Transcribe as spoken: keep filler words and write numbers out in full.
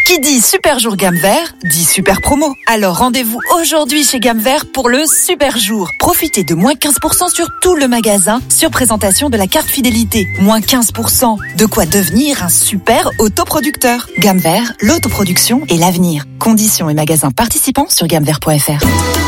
Qui dit super jour gamme vert, dit super promo. Alors rendez-vous aujourd'hui chez Gamme Vert pour le super jour. Profitez de moins quinze pour cent sur tout le magasin sur présentation de la carte fidélité. Moins quinze pour cent. De quoi devenir un super autoproducteur. Gamme Vert, l'autoproduction et l'avenir. Conditions et magasins participants sur gamme vert point f r.